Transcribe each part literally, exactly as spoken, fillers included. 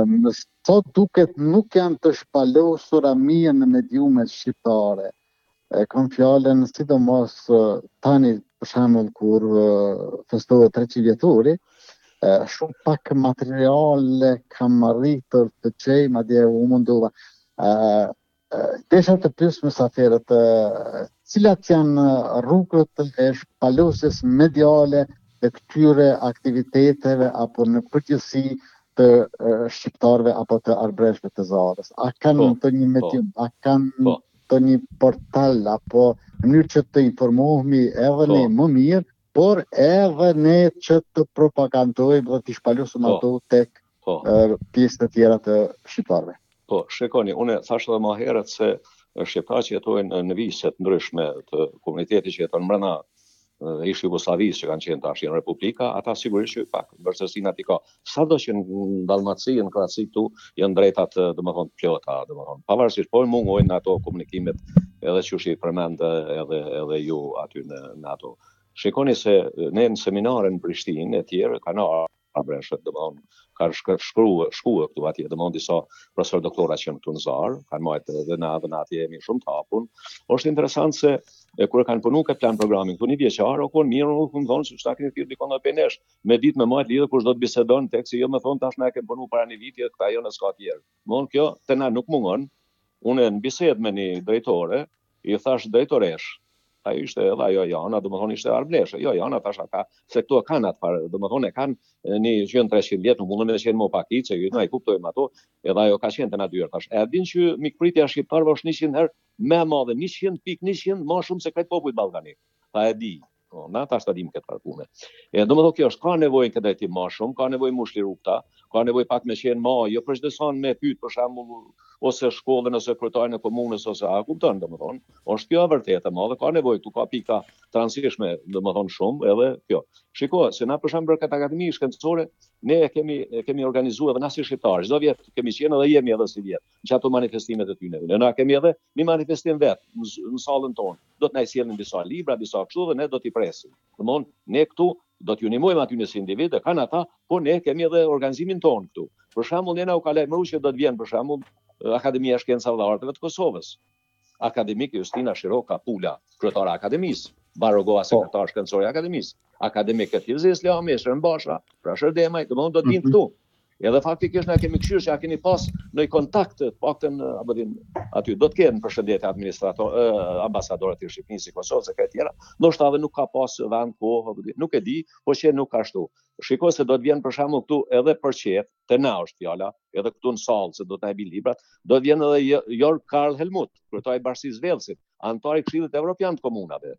Në sot duket nuk janë të shpalosura mirë në mediumet shqiptare. E kam fjalën sidomos tani për shembull kur festohet treqind vjetori, shumë pak materiale kam arritur të çej, madje u mundova. Desha të pyes mysafirët, cilat janë rrugët e shpalosjes mediale të këtyre aktiviteteve apo në përgjithësi të shqiptarëve apo të arbreshve të zarës? A kanë të një medium, a kanë të një portal apo mënyrë që të informohemi edhe ne më mirë, por edhe ne që të propagandojmë dhe të shpalosëm ato tek pjesë të tjera të shqiptarëve? Po, shikoni, unë thash edhe më herët se shqiptarët që jetojnë në vise të ndryshme të komunitetit që jeton brenda ish Jugosllavisë që kanë qenë tash në Republika, ata sigurisht që pak vërtetësinë aty ka. Sado që në Dalmaci, në Kroaci këtu janë drejtat, domethënë plota, domethënë pavarësisht po mungojnë ato komunikimet edhe që shi përmend edhe edhe ju aty në, në ato. Shikoni se ne në seminare në Prishtinë e tjerë kanë arbreshët, domethënë kanë shkruar shkuar këtu atje, domethënë disa profesor doktora që janë këtu në Zar, kanë marrë edhe na edhe na atje jemi shumë të hapur. Është interesant se e kur kanë punu këtë plan programin këtu një vjeçar, o kon mirë nuk më thonë se çka keni thirrë dikon në penesh, me ditë me majt lidhë kush do të bisedon tek se jo më thon tash na e kemi punu para një viti këta jo në ska tjerë. Mon kjo te na nuk mungon. Unë në bisedë me një drejtore i thash drejtoresh, ai ishte edhe ajo Jana, domethënë ishte arbleshe. Jo Jana tash ata se këtu kanë atë fare, domethënë e kanë një gjën treqind vjet, nuk mundon të qenë më pakice, ju na i kuptojmë ato, edhe ajo ka qenë të natyrë tash. E din që mikpritja shqiptarëve është njëqind herë më e madhe, njëqind pikë njëqind më shumë se këtë popullit ballkanik. Pa e di. Po, na tash ta dim këtë parpunë. E domethënë kjo është ka nevojë këtë drejtim më shumë, ka nevojë mushli rrugta, ka nevojë pak me qenë më, jo për çdo son me pyet për shembull ose shkollën ose kryetarin e komunës ose a kupton domethënë, është kjo e vërtetë e madhe, ka nevojë këtu ka pika transishme domethënë shumë edhe kjo. Shiko, se na për shembull këtë akademi shkencore, ne e kemi e kemi organizuar edhe na si shqiptarë, çdo vjet kemi qenë edhe jemi edhe si vjet. Në ato manifestimet e tyre. Ne na kemi edhe një manifestim vet në sallën tonë. Do të na sjellin disa libra, disa kështu dhe ne do t'i presim. Domthon, ne këtu do t'ju ndihmojmë aty nëse individ, kanë ata, po ne kemi edhe organizimin tonë këtu. Për shembull, ne na u ka lajmëruar që do të vjen për shembull Akademia e Shkencave dhe Arteve të Kosovës. Akademik Justina Shiroka Pula, kryetare e akademisë, Barogova sekretar shkencor i akademisë, akademik Filzi Islami, Shërën Basha, pra Shërdemaj, domthon do të vinë këtu. Edhe faktikisht na kemi këshirë që a keni pas në kontakt të paktën apo din aty do të kenë përshëndetje administrator ambasadorët e Shqipërisë i Kosovës e këto tjera. Ndoshta edhe nuk ka pas vend kohë apo nuk e di, po që nuk ka ashtu. Shikoj se do të vjen për shembull këtu edhe për qet, te na është fjala, edhe këtu në sallë se do të na bëj librat, do të vjen edhe Jörg Karl Helmut, kryetari i Bashkisë Velsit, antar i Këshillit Evropian të Komunave.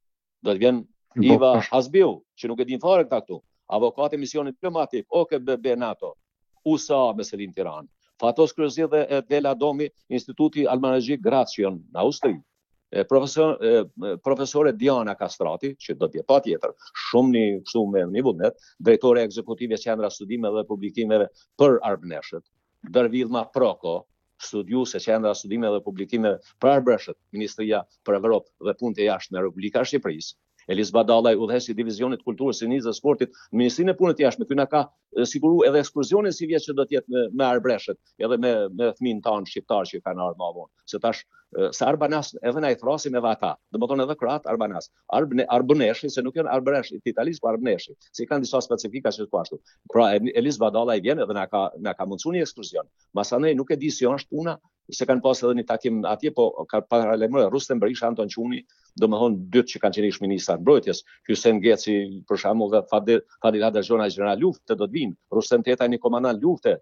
Do të vjen Iva Hasbiu, që nuk e din fare këta këtu, avokat e misionit diplomatik O K B B NATO. U S A me Selin Tiran, Fatos Kryezi dhe Dela Domi, Instituti Almanagjik Gracion në Austri, profesor, profesore Diana Kastrati, që do të jetë patjetër, shumë një kështu me një vullnet, drejtore ekzekutive e Qendra Studimeve dhe Publikimeve për Arbreshët, Dërvillma Proko, studiuese Qendra Studimeve dhe Publikimeve për Arbreshët, Ministria për Evropë dhe Punët e Jashtme e Republika e Shqipërisë. Elis Badallaj, udhëhesi i Divizionit Kulturës, Sinjisë dhe Sportit në Ministrinë e Punës së Jashtme, këtu na ka siguru edhe ekskursionin si vjet që do të jetë me, me Arbreshët, edhe me me fëmijën tanë shqiptar që kanë ardhur më vonë. Se tash se Arbanas edhe na i thrasim edhe ata. Domethënë edhe kroat Arbanas. Arbne, Arboneshi, se nuk janë Arbresh të Italisë, po Arboneshi. Se kanë disa specifika që po ashtu. Pra Elis Badallaj vjen edhe na ka na ka mundsuar një ekskursion. Masanej nuk e di si është puna, se kanë pas edhe një takim atje, po ka paralajmëruar Rustem Berisha, Anton Çuni, domethënë dytë që kanë qenë ish ministra të mbrojtjes, Hysén Geci për shembull dhe Fadil Fadil Hadergjona general lufte do të vinë, Rustem Teta një komandant lufte,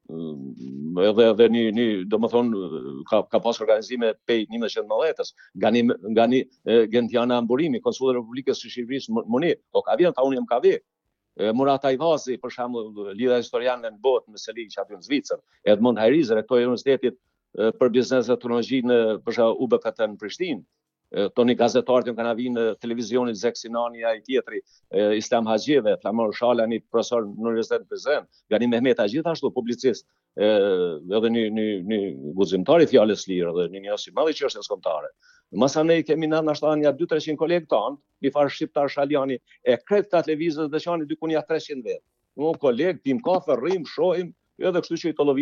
edhe edhe një një domethënë ka ka pas organizime pej një mijë e nëntëdhjetës, nga një nga një Gentiana Amburimi, konsulli i Republikës së Shqipërisë Moni, po ka vjen ta unë jam ka vë. Murat Ajvazi, për shembull, lidha historiane në botë në Seliq aty në Zvicër, Edmund Hajriz, rektor i Universitetit për biznes dhe teknologji në për shembull U B K T në Prishtinë. Toni gazetarët kanë vinë në televizionit Zek Sinani ai tjetri, Islam Haxhive, Flamur Shalani, profesor në Universitetin Prizren, Gani Mehmeta gjithashtu publicist, edhe një një një guximtar i fjalës lirë dhe një njësi madh i çështjes kombëtare. Masanej kemi na nashtan ja dy trecëqind kolegë tanë, i farë shqiptar Shaljani, e kret ta televizës dhe qani dykun ja treqind vet. Unë kolegë, pim kafe, rrim, shohim, edhe kështu që i